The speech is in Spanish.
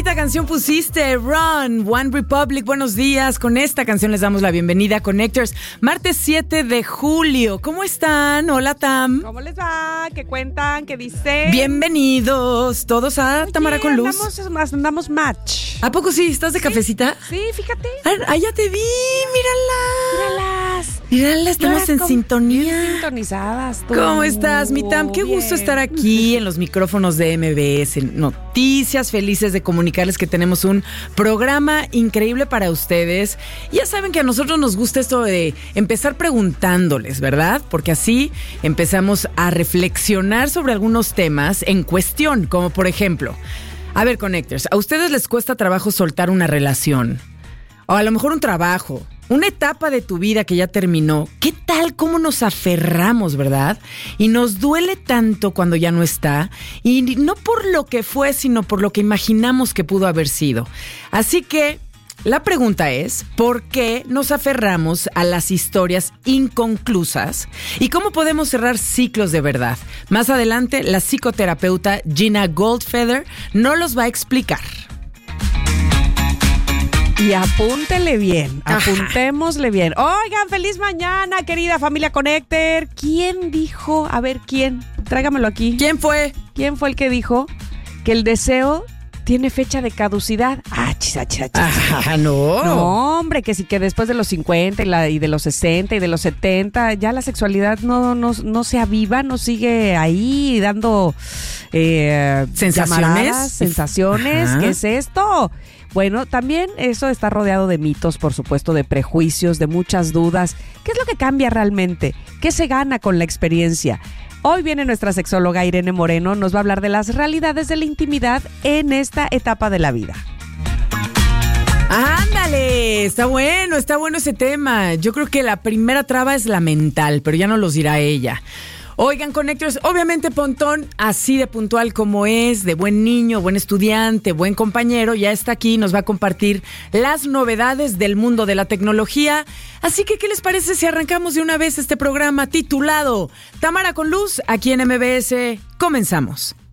bonita canción pusiste, Run, One Republic. Buenos días. Con esta canción les damos la bienvenida a Connectors. Martes 7 de julio. ¿Cómo están? Hola, Tam. ¿Cómo les va? ¿Qué cuentan? ¿Qué dicen? Bienvenidos todos a Tamara con Luz. Andamos match. ¿A poco sí? ¿Estás de cafecita? Sí, fíjate. Ah, ya te vi. Mírala, estamos en sintonía. Bien sintonizadas. Tú. ¿Cómo estás, mi Tam? Qué gusto estar aquí en los micrófonos de MBS Noticias. Felices de comunicarles que tenemos un programa increíble para ustedes. Ya saben que a nosotros nos gusta esto de empezar preguntándoles, ¿verdad? Porque así empezamos a reflexionar sobre algunos temas en cuestión, como por ejemplo, a ver, Connectors, ¿a ustedes les cuesta trabajo soltar una relación? O a lo mejor un trabajo, una etapa de tu vida que ya terminó. ¿Qué tal cómo nos aferramos, verdad? Y nos duele tanto cuando ya no está. Y no por lo que fue, sino por lo que imaginamos que pudo haber sido. Así que la pregunta es, ¿por qué nos aferramos a las historias inconclusas? ¿Y cómo podemos cerrar ciclos de verdad? Más adelante, la psicoterapeuta Gina Goldfeder nos los va a explicar. Y apúntele bien, apuntémosle bien. Oigan, feliz mañana, querida familia Connector. ¿Quién dijo? A ver, ¿quién? Tráigamelo aquí. ¿Quién fue? ¿Quién fue el que dijo que el deseo tiene fecha de caducidad? No. No, hombre, que sí, que después de los 50 y de los 60 y de los 70, ya la sexualidad no se aviva, no sigue ahí dando sensaciones. Ajá. ¿Qué es esto? Bueno, también eso está rodeado de mitos, por supuesto, de prejuicios, de muchas dudas. ¿Qué es lo que cambia realmente? ¿Qué se gana con la experiencia? Hoy viene nuestra sexóloga Irene Moreno, nos va a hablar de las realidades de la intimidad en esta etapa de la vida. ¡Ándale! Está bueno ese tema. Yo creo que la primera traba es la mental, pero ya nos los dirá ella. Oigan, Connectors, obviamente Pontón, así de puntual como es, de buen niño, buen estudiante, buen compañero, ya está aquí, nos va a compartir las novedades del mundo de la tecnología. Así que, ¿qué les parece si arrancamos de una vez este programa titulado Tamara con Luz, aquí en MBS? Comenzamos.